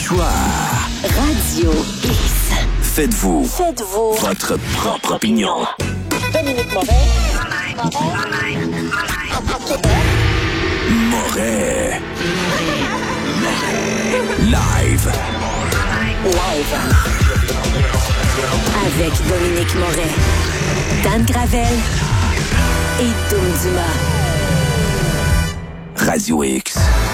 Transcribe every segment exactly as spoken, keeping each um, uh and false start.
choix. Radio X. Faites-vous. Faites-vous. Votre propre opinion. Dominique Moret. Moret. Live. Live. Avec Dominique Moret. Dan Gravel et Dom Dumas. Radio X.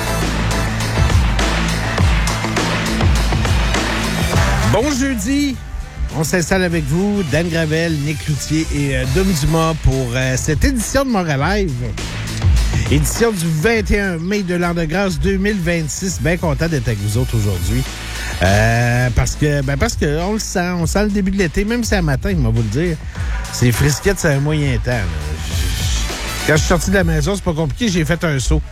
Bon jeudi! On s'installe avec vous, Dan Gravel, Nick Cloutier et euh, Dom Dumas pour euh, cette édition de Montréal Live. Édition du vingt et un mai de l'an de grâce deux mille vingt-six. Bien content d'être avec vous autres aujourd'hui. Euh, parce que, ben parce que on le sent, on sent le début de l'été, même si c'est un matin, il m'a vous le dire. C'est frisquette, c'est un moyen temps. Là. Quand je suis sorti de la maison, c'est pas compliqué, j'ai fait un saut.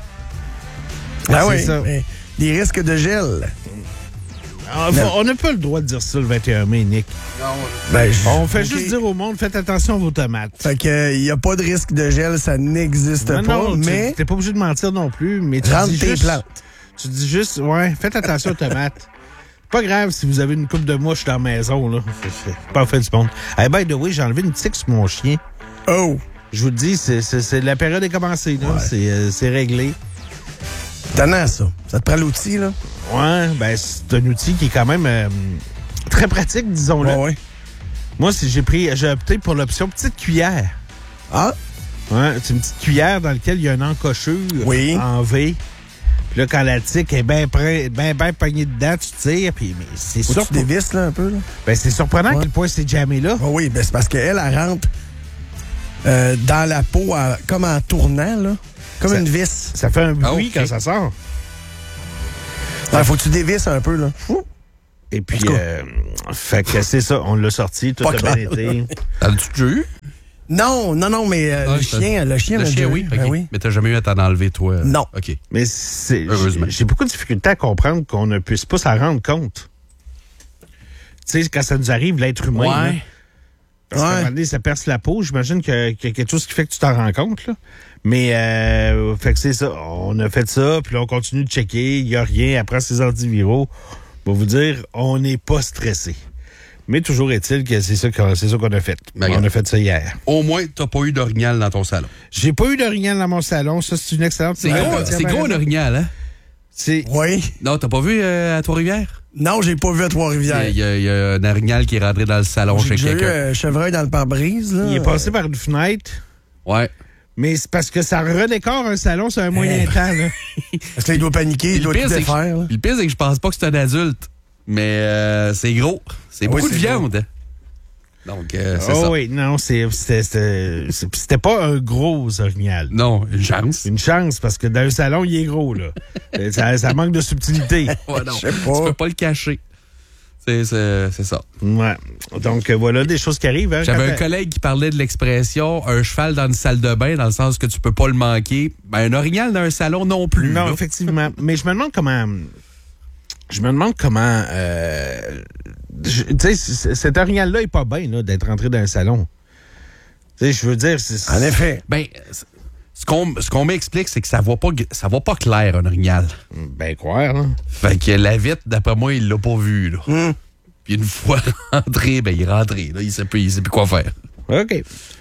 Ah oui, ça. Des risques de gel. Enfin, on n'a pas le droit de dire ça le vingt et un mai, Nick. Non. Ben, je... On fait okay. juste dire au monde, faites attention à vos tomates. Fait que il n'y a pas de risque de gel, ça n'existe non, pas, non, mais... Tu n'es pas obligé de mentir non plus, mais tu rentre dis tes juste... plantes. Tu dis juste, ouais, faites attention aux tomates. Pas grave si vous avez une coupe de mouches dans la maison, là. C'est pas en fait du monde. Hey, by the way, j'ai enlevé une tique sur mon chien. Oh! Je vous le dis, c'est, c'est, c'est la période est commencée, là. Ouais. C'est, euh, c'est réglé. Tannant, ça. Ça te prend l'outil, là? Ouais, ben, c'est un outil qui est quand même euh, très pratique, disons-le. Ouais, ouais. Moi, si j'ai pris, j'ai opté pour l'option petite cuillère. Ah? Ouais, c'est une petite cuillère dans laquelle il y a une encochure oui. en V. Puis là, quand la tique est bien ben, ben pognée dedans, tu tires, puis mais c'est sûr. Tu dévisses, là, un peu, là? Ben, c'est surprenant ouais. à quel point c'est jammé là. Oh oui, ben, c'est parce qu'elle, elle rentre euh, dans la peau, à, comme en tournant, là. Comme ça, une vis. Ça fait un bruit ah, okay. quand ça sort. Il faut que tu dévisses un peu, là. Et puis, euh, fait que c'est ça, on l'a sorti, tout a bien été. As-tu déjà eu? Non, non, non, mais euh, ah, le, chien, le chien, le chien, oui. Okay. Ben oui. Mais t'as jamais eu à t'en enlever, toi? Non. OK. Mais c'est, j'ai, j'ai beaucoup de difficultés à comprendre qu'on ne puisse pas s'en rendre compte. Tu sais, quand ça nous arrive, l'être humain, ouais. là, parce ouais. qu'à un moment donné, ça perce la peau, j'imagine qu'il y a, qu'il y a quelque chose qui fait que tu t'en rends compte, là. Mais, euh, fait que c'est ça. On a fait ça, puis là, on continue de checker. Il n'y a rien. Après ces antiviraux, on va vous dire, on n'est pas stressé. Mais toujours est-il que c'est ça qu'on, c'est ça qu'on a fait. Ben, on a fait ça hier. Au moins, tu n'as pas eu d'orignal dans ton salon. J'ai pas eu d'orignal dans mon salon. Ça, c'est une excellente... C'est gros, c'est gros un orignal, hein? C'est... Oui. Non, t'as pas vu euh, à Trois-Rivières? Non, j'ai pas vu à Trois-Rivières. Il y, y, y a un orignal qui est rentré dans le salon j'ai chez quelqu'un. J'ai eu un chevreuil dans le pare-brise, là. Il est passé par une fenêtre. Ouais. Mais c'est parce que ça redécore un salon sur un moyen hey. temps, là. Parce qu'il doit paniquer, il doit tout défaire. Puis le pire, c'est que je pense pas que c'est un adulte. Mais euh, c'est gros. C'est oui, beaucoup c'est de viande. Gros. Donc, euh, c'est oh ça. oui, non, c'est, c'était, c'était, c'était pas un gros orignal. Non, une chance. Une chance, parce que dans un salon, il est gros, là. ça, ça manque de subtilité. Ouais, non, je sais pas. Tu peux pas le cacher. C'est, c'est, c'est ça. Ouais. Donc, euh, voilà des choses qui arrivent. Hein, J'avais un collègue qui parlait de l'expression « un cheval dans une salle de bain », dans le sens que tu peux pas le manquer. Ben, un orignal dans un salon non plus. Non, là. effectivement. Mais je me demande comment... Je me demande comment... Euh, tu sais, cet orignal-là est pas bien, là, d'être rentré dans un salon. Tu sais, je veux dire... C'est, en effet. Ben, ce qu'on, ce qu'on m'explique, c'est que ça va pas, ça va pas clair, un orignal. Ben, croire, là. Fait que la vitre, d'après moi, il l'a pas vu, là. Mm. Puis une fois rentré, ben, il est rentré, là. Il sait plus, il sait plus quoi faire. OK.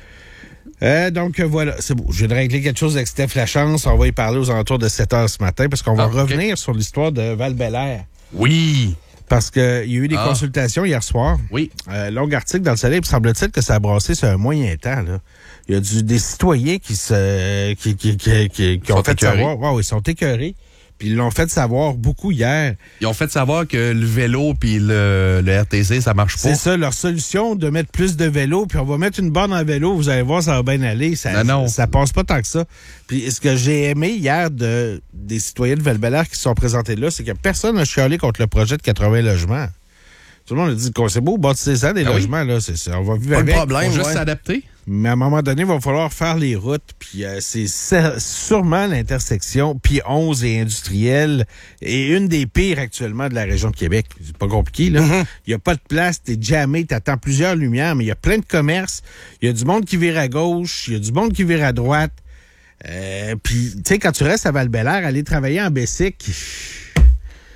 Euh, donc, euh, voilà, c'est beau. Je viens de régler quelque chose avec Steph Lachance. On va y parler aux alentours de sept heures ce matin parce qu'on va ah, revenir okay. sur l'histoire de Val-Bélair. Oui. Parce qu'il y a eu des ah. consultations hier soir. Oui. Euh, long article dans le Soleil, il semble-t-il que ça a brassé sur un moyen temps, là. Il y a du, des citoyens qui se qui, qui, qui, qui, qui ont fait écœurés. savoir. Wow, ils sont écœurés. Puis ils l'ont fait savoir beaucoup hier. Ils ont fait savoir que le vélo puis le, le R T C, ça marche pas. C'est ça, leur solution, de mettre plus de vélos, puis on va mettre une borne en vélo, vous allez voir, ça va bien aller. Ça, non, non. ça, ça passe pas tant que ça. Puis ce que j'ai aimé hier de, des citoyens de Val-Bélair qui se sont présentés là, c'est que personne n'a chialé contre le projet de quatre-vingts logements. Tout le monde a dit que c'est beau, bâtissez ça, des ah logements, oui? là, c'est, c'est, on va vivre pas avec. Pas de problème, faut juste ouais. s'adapter. Mais à un moment donné, il va falloir faire les routes. Puis euh, c'est sûrement l'intersection Pie onze et industrielle et une des pires actuellement de la région de Québec. C'est pas compliqué, là. Il mm-hmm. y a pas de place, t'es jammé, t'attends plusieurs lumières, mais il y a plein de commerces. Il y a du monde qui vire à gauche, il y a du monde qui vire à droite. Euh, puis, tu sais, quand tu restes à Val-Bélair, aller travailler en Bessic...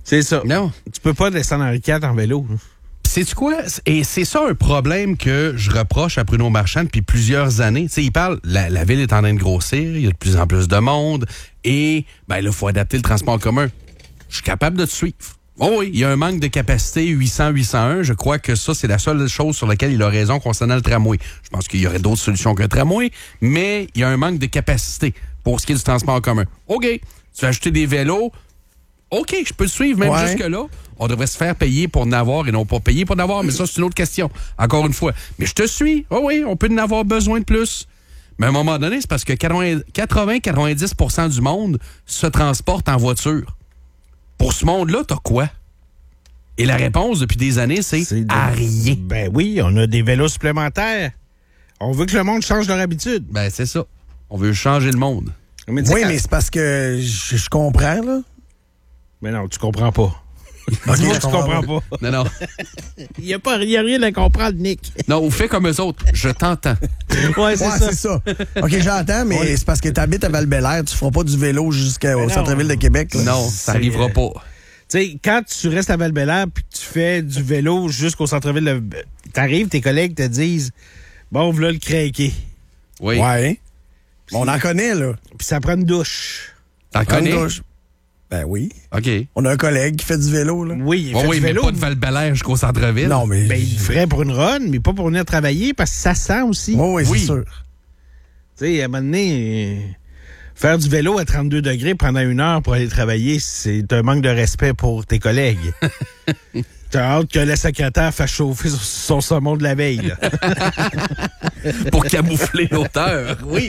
C'est ça. Non. Tu peux pas descendre Henri quatre en vélo. Sais-tu quoi? Et c'est ça un problème que je reproche à Bruno Marchand depuis plusieurs années. Tu sais, il parle, la, la ville est en train de grossir, il y a de plus en plus de monde, et ben là, il faut adapter le transport en commun. Je suis capable de te suivre. Oh oui, il y a un manque de capacité huit cents huit cent un. Je crois que ça, c'est la seule chose sur laquelle il a raison concernant le tramway. Je pense qu'il y aurait d'autres solutions qu'un tramway, mais il y a un manque de capacité pour ce qui est du transport en commun. OK, tu vas acheter des vélos. OK, je peux te suivre même ouais. jusque-là. On devrait se faire payer pour en avoir et non pas payer pour en avoir, mais ça, c'est une autre question. Encore une fois. Mais je te suis. Oh oui, on peut en avoir besoin de plus. Mais à un moment donné, c'est parce que quatre-vingts à quatre-vingt-dix pour cent du monde se transporte en voiture. Pour ce monde-là, t'as quoi? Et la réponse, depuis des années, c'est, c'est de... à rien. Ben oui, on a des vélos supplémentaires. On veut que le monde change leur habitude. Ben, c'est ça. On veut changer le monde. Mais oui, quand... mais c'est parce que je, je comprends, là. Mais non, tu comprends pas. Okay, Dis-moi que tu comprends pas. Non, non. Il n'y a, a rien à comprendre, Nick. Non, ou fais comme eux autres. Je t'entends. Ouais, c'est ouais, ça. c'est ça. OK, j'entends, mais ouais. c'est parce que tu habites à Val-Bélair. Tu feras pas du vélo jusqu'au centre-ville de Québec. Là. Non, ça n'arrivera pas. Tu sais, quand tu restes à Val-Bélair puis que tu fais du vélo jusqu'au centre-ville, de... t'arrives, tes collègues te disent « Bon, voilà le craqué. » Oui. Ouais. Puis, on en connaît, là. Puis ça prend une douche. T'en connais? Une douche. Ben oui. OK. On a un collègue qui fait du vélo, là. Oui, il oh fait oui, du vélo. mais pas de Val-Bélair jusqu'au centre-ville. Non, mais... Ben, il ferait pour une run, mais pas pour venir travailler, parce que ça sent aussi. Oh, oui, oui, c'est sûr. Tu sais, à un moment donné, faire du vélo à trente-deux degrés pendant une heure pour aller travailler, c'est un manque de respect pour tes collègues. T'as hâte que le secrétaire fasse chauffer son saumon de la veille, là. Pour camoufler l'auteur, oui.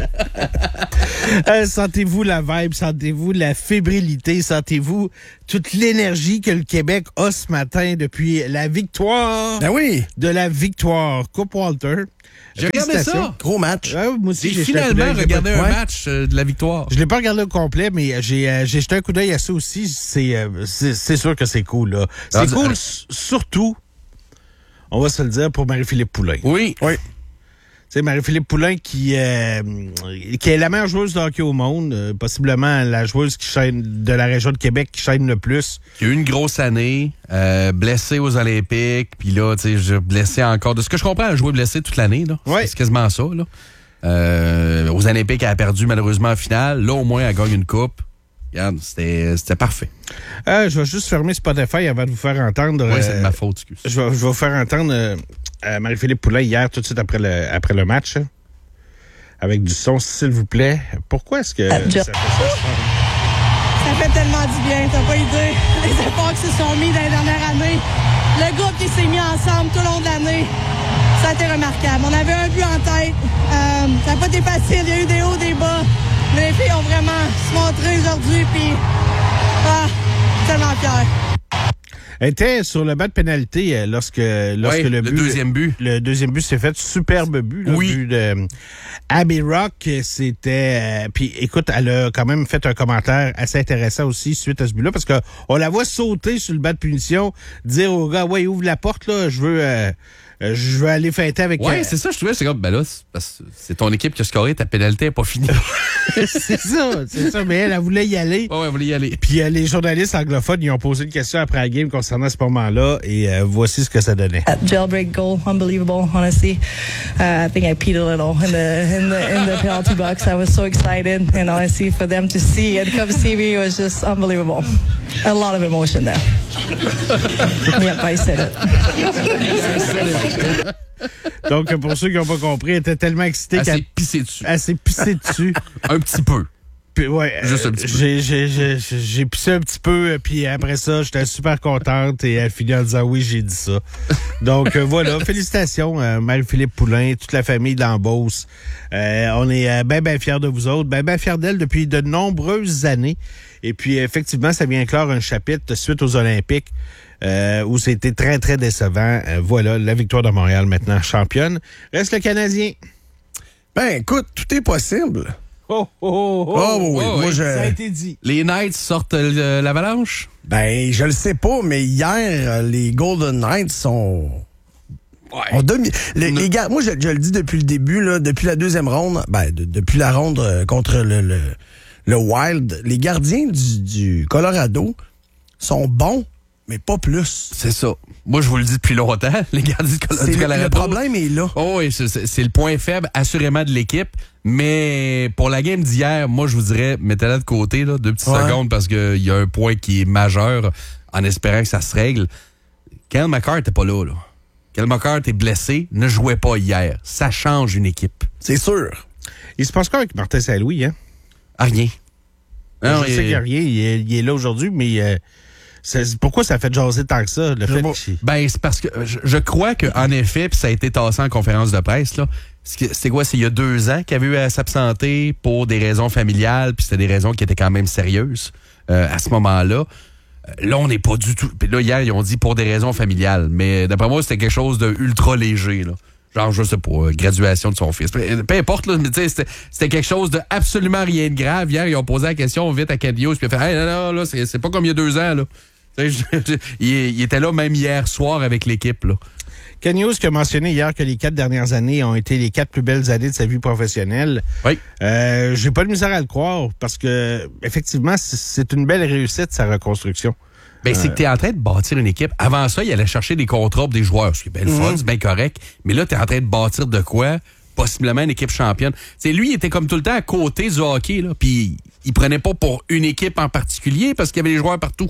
Euh, sentez-vous la vibe, sentez-vous la fébrilité, sentez-vous toute l'énergie que le Québec a ce matin depuis la victoire ben oui. de la victoire. Coupe Walter. J'ai regardé ça. Gros match. Ouais, moi aussi, j'ai, j'ai finalement un regardé un ouais. match euh, de la victoire. Je l'ai pas regardé au complet, mais j'ai, euh, j'ai jeté un coup d'œil à ça aussi. C'est, euh, c'est, c'est sûr que c'est cool, là. C'est ah, cool, euh... surtout, on va se le dire, pour Marie-Philippe Poulin. Oui. Oui. Tu sais, Marie-Philippe Poulin qui, euh, qui est la meilleure joueuse de hockey au monde, euh, possiblement la joueuse qui chaîne de la région de Québec qui chaîne le plus. Qui a eu une grosse année, euh, blessée aux Olympiques, puis là, tu sais, blessée encore. De ce que je comprends, elle a joué blessée toute l'année, là. Oui. C'est quasiment ça, là. Euh, aux Olympiques, elle a perdu malheureusement en finale. Là, au moins, elle gagne une coupe. Regarde, c'était, c'était parfait. Euh, je vais juste fermer Spotify avant de vous faire entendre. Oui, c'est de euh, ma faute, excuse. Je vais, je vais vous faire entendre euh, euh, Marie-Philippe Poulin hier, tout de suite après le, après le match, hein, avec du son, s'il vous plaît. Pourquoi est-ce que ça fait ça? Ça fait tellement du bien, t'as pas idée. Les efforts qui se sont mis dans les dernières années, le groupe qui s'est mis ensemble tout au long de l'année, ça a été remarquable. On avait un but en tête. Euh, ça n'a pas été facile, il y a eu des hauts, des bas. Mais les filles ont vraiment se montré aujourd'hui, puis ah, tellement fière. Elle était sur le bas de pénalité euh, lorsque, lorsque oui, le, le but, deuxième but. Le deuxième but s'est fait. Superbe but. Là, oui. But de euh, Abby Rock, c'était... Euh, puis écoute, elle a quand même fait un commentaire assez intéressant aussi suite à ce but-là, parce que on la voit sauter sur le bas de punition, dire au gars, ouais, ouvre la porte, là, je veux... Euh, Euh, je veux aller fêter avec... Ouais, euh... c'est ça, je trouvais, c'est comme, ben là, c'est, parce que c'est ton équipe qui a scoré, ta pénalité n'est pas finie. c'est ça, c'est ça, mais elle, elle voulait y aller. Ouais, elle voulait y aller. Puis euh, les journalistes anglophones, ils ont posé une question après la game concernant ce moment-là, et euh, voici ce que ça donnait. That jailbreak goal, unbelievable, honestly. Uh, I think I peed a little in the, in the, in the penalty box. I was so excited, and honestly, for them to see and come see me was just unbelievable. A lot of emotion there. Yep, I said it. Donc, pour ceux qui n'ont pas compris, elle était tellement excitée elle qu'elle s'est pissée dessus. Elle s'est pissée dessus. Un petit peu. Puis, ouais, juste un petit peu. J'ai, j'ai, j'ai, j'ai pissé un petit peu, puis après ça, j'étais super contente et elle finit en disant oui, j'ai dit ça. Donc, euh, voilà, félicitations, euh, Marie-Philippe Poulin, toute la famille d'Ambos. Euh, on est euh, bien, bien fiers de vous autres, bien, bien fiers d'elle depuis de nombreuses années. Et puis, effectivement, ça vient clore un chapitre suite aux Olympiques. Euh, où c'était très, très décevant. Euh, voilà, la victoire de Montréal maintenant championne. Reste le Canadien. Ben, écoute, tout est possible. Oh, oh, oh, oh. Oh, oui, oh moi, oui. je... Ça a été dit. Les Knights sortent euh, l'Avalanche? Ben, je le sais pas, mais hier, les Golden Knights sont... Ouais. On domi... le, les gars, moi, je, je le dis depuis le début, là, depuis la deuxième ronde, ben, de, depuis la ronde euh, contre le, le, le Wild, les gardiens du, du Colorado sont bons, mais pas plus. C'est ça. Moi, je vous le dis depuis longtemps, les gardiens du C'est Colorado. le, le problème est là. Oh oui, c'est, c'est le point faible, assurément, de l'équipe. Mais pour la game d'hier, moi, je vous dirais, mettez-la de côté, là, deux petites Ouais. secondes, parce qu'il y a un point qui est majeur, en espérant que ça se règle. Kyle McCart n'était pas là, là. Kyle McCart est blessé, ne jouait pas hier. Ça change une équipe. C'est sûr. Il se passe quoi avec Martin Saint-Louis, hein? Ah, rien. Non, je sais il- qu'il n'y a rien. Il est, il est là aujourd'hui, mais euh, c'est- pourquoi ça fait jaser tant que ça, le fait bon. qu'il- Ben, c'est parce que je, je crois qu'en effet, puis ça a été tassé en conférence de presse, là. C'est c'est quoi? C'est il y a deux ans qu'il avait eu à s'absenter pour des raisons familiales, puis c'était des raisons qui étaient quand même sérieuses euh, à ce moment-là. Euh, Là, on n'est pas du tout. Puis là, hier, ils ont dit pour des raisons familiales. Mais d'après moi, c'était quelque chose de ultra léger, là. Genre, je sais pas, euh, graduation de son fils. Peu, peu importe, là, mais tu sais, c'était, c'était quelque chose de absolument rien de grave. Hier, ils ont posé la question vite à Kadios, puis il a fait, hey, non, non, là, c'est, c'est pas comme il y a deux ans, là. Tu sais, je- je- il, il était là même hier soir avec l'équipe, là. Ken Hughes qui a mentionné hier que les quatre dernières années ont été les quatre plus belles années de sa vie professionnelle. Oui. Euh, j'ai pas de misère à le croire parce que effectivement, c'est- c'est une belle réussite, sa reconstruction. Ben, c'est que t'es en train de bâtir une équipe. Avant ça, il allait chercher des contrats pour des joueurs. C'est bien le fun, c'est bien correct. Mais là, t'es en train de bâtir de quoi? Possiblement une équipe championne. C'est lui, il était comme tout le temps à côté du hockey, là. Puis il prenait pas pour une équipe en particulier parce qu'il y avait des joueurs partout.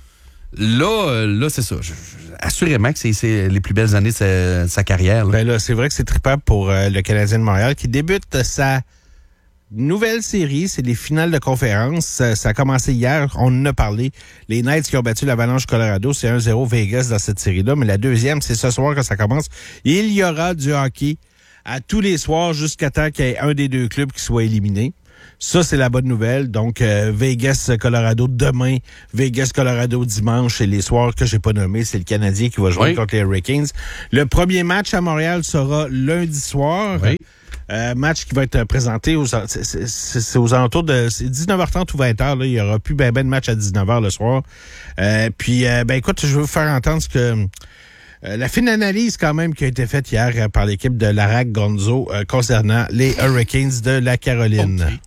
Là, euh, là, c'est ça. Je- je- assurément que c'est, c'est les plus belles années de sa, de sa carrière, là. Ben là, c'est vrai que c'est trippant pour euh, le Canadien de Montréal qui débute sa nouvelle série. C'est les finales de conférence. Ça, ça a commencé hier. On en a parlé. Les Knights qui ont battu l'Avalanche Colorado, c'est un zéro Vegas dans cette série-là. Mais la deuxième, c'est ce soir que ça commence. Il y aura du hockey à tous les soirs jusqu'à temps qu'il y ait un des deux clubs qui soit éliminé. Ça, c'est la bonne nouvelle. Donc, euh, Vegas-Colorado demain, Vegas-Colorado dimanche. Et les soirs que j'ai pas nommés, c'est le Canadien qui va jouer Oui. contre les Hurricanes. Le premier match à Montréal sera lundi soir. Oui. Euh, match qui va être présenté aux, c'est, c'est, c'est aux alentours de c'est dix-neuf heures trente ou vingt heures. Là. Il y aura plus ben ben de match à dix-neuf heures le soir. Euh, puis, euh, ben écoute, je vais vous faire entendre ce que... Euh, la fine analyse quand même qui a été faite hier euh, par l'équipe de Larac Gonzo euh, concernant les Hurricanes de la Caroline. Ok.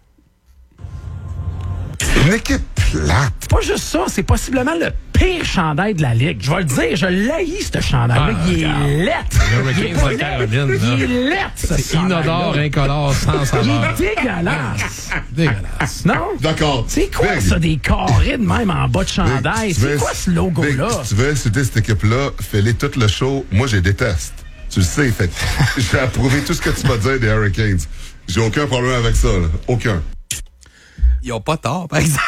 Une équipe plate. C'est pas juste ça, c'est possiblement le pire chandail de la Ligue. Je vais le dire, je l'haïs, ce chandail-là. Ah, il est regarde. lettre. Hurricanes Il est pas de Caroline, laid. là. Il est lettre, ce C'est inodore, chandail-là. incolore, sans Il saveur. est dégueulasse. Dégueulasse. Non? D'accord. C'est quoi Big. ça, des carrés de même en bas de chandail? Big, tu C'est veux- quoi ce logo-là? Big, si tu veux insulter cette équipe-là, fais-les tout le show. Moi, je les déteste. Tu le sais, fait que j'ai approuvé tout ce que tu m'as dit des Hurricanes. J'ai aucun problème avec ça, là. Aucun. Ils ont pas tort, par exemple.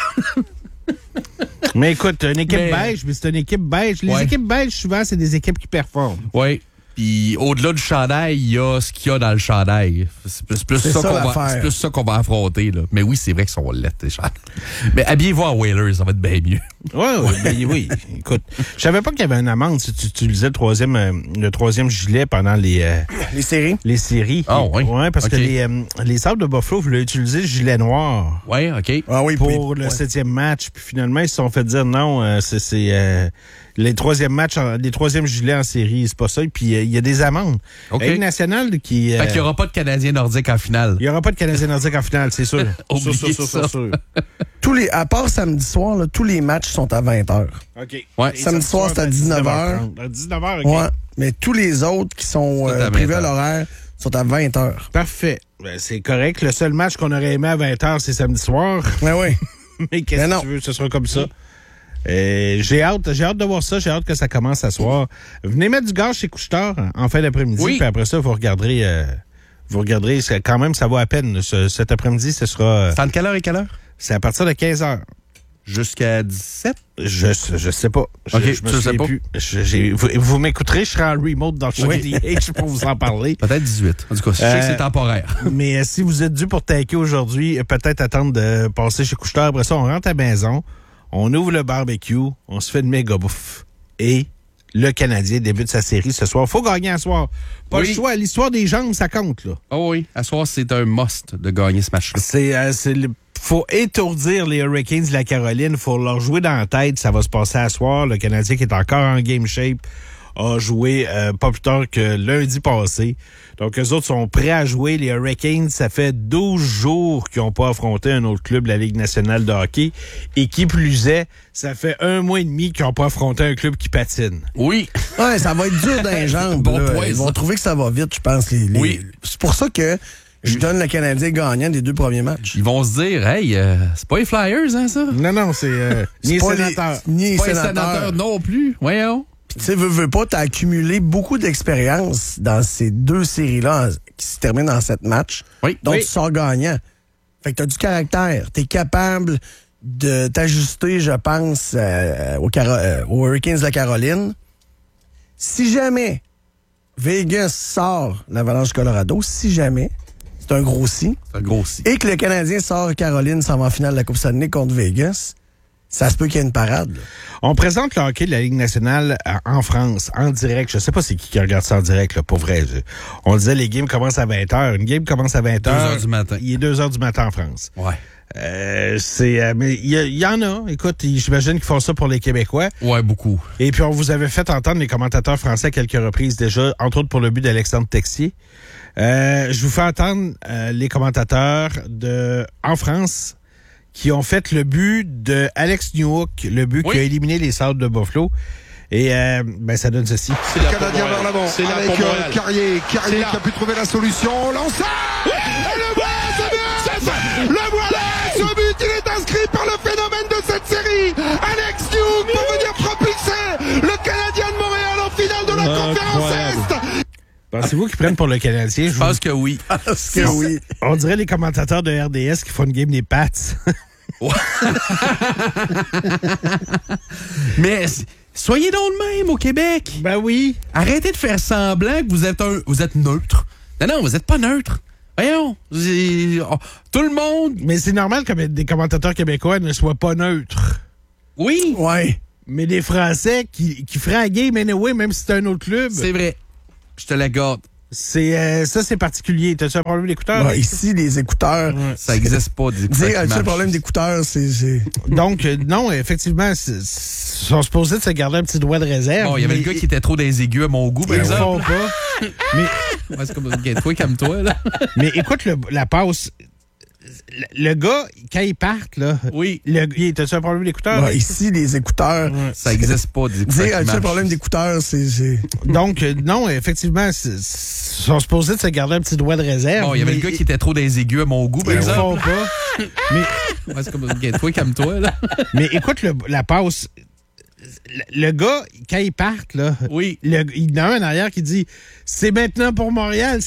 Mais écoute, une équipe Mais- beige, mais c'est une équipe beige. Les Ouais. équipes beiges, souvent, c'est des équipes qui performent. Oui. Puis au-delà du chandail, il y a ce qu'il y a dans le chandail. C'est plus, plus C'est ça, ça, qu'on va, l'affaire. c'est plus ça qu'on va affronter. Là. Mais oui, c'est vrai qu'ils sont laids, les chandails. Mais habillez-vous en Whalers, ça va être bien mieux. Oui, oui, ben, oui. Écoute, je savais pas qu'il y avait une amende si tu utilisais le troisième, euh, le troisième gilet pendant les, euh, Les séries. les séries. Ah, oui. Ouais, parce Ok. que les, euh, les Sables de Buffalo voulaient utiliser le gilet noir Oui, OK. Ah oui, pour puis- le ouais. septième match. Puis finalement, ils se sont fait dire non, euh, c'est, c'est euh, les troisièmes matchs, en- les troisièmes gilets en série, c'est pas ça. Et puis euh, il y a des amendes. OK. La Ligue nationale qui... euh, Fait qu'il n'y aura pas de Canadien nordique en finale. il y aura pas de Canadien nordique en finale, c'est sûr. Oubliez Sûr, sûr, sûr, ça. sûr, sûr. Tous les, à part samedi soir, là, tous les matchs sont à vingt heures. OK. Ouais. Et Samedi soir, c'est à dix-neuf heures. À dix-neuf heures, OK. Ouais. Mais tous les autres qui sont Tout à euh, vingt prévus à heures. l'horaire sont à vingt heures. Parfait. Ben, c'est correct. Le seul match qu'on aurait aimé à vingt heures, c'est samedi soir. Ouais, ouais. Mais qu'est-ce Mais que non. tu veux? Ce sera comme ça. Euh, j'ai hâte, j'ai hâte de voir ça. J'ai hâte que ça commence à soir. Venez mettre du gaz chez Couche-Tard en fin d'après-midi. Oui. Puis après ça, vous regarderez, euh, vous regarderez. c'est- Quand même, ça vaut à peine. Ce- cet après-midi, ce sera, euh, C'est entre quelle heure et quelle heure? c'est à partir de quinze heures. Jusqu'à dix-sept? Je, je sais pas. Je, Ok, je me tu le sais souviens pas. plus. Je- j'ai- vous vous m'écouterez, je serai en remote dans le show Oui. D H pour vous en parler. Peut-être dix-huit. En tout cas, je sais Euh, que c'est temporaire. Mais euh, si vous êtes dû pour taquer aujourd'hui, euh, peut-être attendre de passer chez Couche-Tard. Après ça, on rentre à la maison, on ouvre le barbecue, on se fait une méga bouffe. Et le Canadien débute sa série ce soir. Faut gagner à soir. Pas Oui. le choix. L'histoire des jambes, ça compte, là. Oh oui, à soir, c'est un must de gagner ce match-là. C'est, euh, c'est le- faut étourdir les Hurricanes de la Caroline. Faut leur jouer dans la tête. Ça va se passer à soir. Le Canadien qui est encore en game shape a joué euh, pas plus tard que lundi passé. Donc, eux autres sont prêts à jouer. Les Hurricanes, ça fait douze jours qu'ils n'ont pas affronté un autre club de la Ligue nationale de hockey. Et qui plus est, ça fait un mois et demi qu'ils n'ont pas affronté un club qui patine. Oui. Ouais, ça va être dur dans les jambes. Bon là. point, Ils vont ça. trouver que ça va vite, je pense. Les, les... Oui. C'est pour ça que je donne le Canadien gagnant des deux premiers matchs. Ils vont se dire, hey, euh, c'est pas les Flyers, hein, ça? Non, non, c'est euh, ni les pas les- sénateurs. Ni les Pas les sénateurs. sénateurs non plus. Voyons. Tu sais, veux, veux pas, t'as accumulé beaucoup d'expérience dans ces deux séries-là en- qui se terminent en sept matchs. Oui. Donc, Oui. tu sors gagnant. Fait que t'as du caractère. T'es capable de t'ajuster, je pense, euh, aux, Caro- euh, aux Hurricanes de la Caroline. Si jamais Vegas sort l'Avalanche Colorado, si jamais, c'est un gros si, C'est un gros si. et que le Canadien sort Caroline, s'en va en finale de la Coupe Stanley contre Vegas, ça se peut qu'il y ait une parade. Là. On présente le hockey de la Ligue nationale euh, en France, en direct. Je sais pas c'est qui qui regarde ça en direct, là, pour vrai. Je- On disait les games commencent à vingt heures. Une game commence à vingt heures. deux heures du matin. Il est deux heures du matin en France. Ouais. Euh, c'est, euh, mais il y, a- il y en a. Écoute, j'imagine qu'ils font ça pour les Québécois. Ouais, beaucoup. Et puis, on vous avait fait entendre les commentateurs français à quelques reprises déjà, entre autres pour le but d'Alexandre Texier. Euh, je vous fais entendre euh, les commentateurs de en France qui ont fait le but de Alex Newhook, le but Oui. qui a éliminé les Sables de Buffalo. Et euh, ben ça donne ceci. Le Canadien vers l'avant avec euh, Carrier. Carrier qui a pu trouver la solution. Lancé et le voilà ce but. Le voilà ce but. Il est inscrit par le phénomène de cette série. Alex Newhook pour venir propulser le Canadien de Montréal en finale de la conférence Est. Pensez-vous qu'ils prennent pour le Canadien? Je Je vous- pense que oui. Parce que oui. On dirait les commentateurs de R D S qui font une game des Pats. Mais s- soyez donc de même au Québec. Ben oui. Arrêtez de faire semblant que vous êtes un, vous êtes neutre. Non, non, vous êtes pas neutre. Voyons. C'est- oh, tout le monde. Mais c'est normal que des commentateurs québécois ne soient pas neutres. Oui. Ouais. Mais des Français qui, qui feraient la game anyway, même si c'est un autre club, C'est vrai. Je te la garde. c'est euh, ça c'est particulier. T'as-tu un problème d'écouteur? Ouais, ici, les écouteurs. Ça existe pas des écouteurs Dire, qui as-tu un marchent. problème d'écouteurs, c'est. c'est- Donc, euh, non, effectivement, c'est- ils sont supposés de se garder un petit doigt de réserve. Bon, il y avait mais le gars qui était trop dans les aigus à mon goût, par ils le exemple. font pas. mais, Ouais, c'est comme OK, toi, calme-toi, là. mais écoute le- la passe. Le, le gars, quand il part, là, Oui. le, il- t'as-tu un problème d'écouteur? Ouais, ici, les écouteurs. Ça existe pas des écouteurs Dire, qui as-tu un marchent. problème d'écouteurs, c'est. c'est- Donc, euh, non, effectivement, c'est- ils sont supposés de se garder un petit doigt de réserve. Bon, il y avait mais le gars qui était trop dans les aigus à mon goût, par ils le exemple. font pas. mais, Ouais, c'est comme OK, toi, calme-toi, là. mais écoute le- la passe. Le, le gars, quand il part, là, Oui. le, il y en a un en arrière qui dit « C'est maintenant pour Montréal,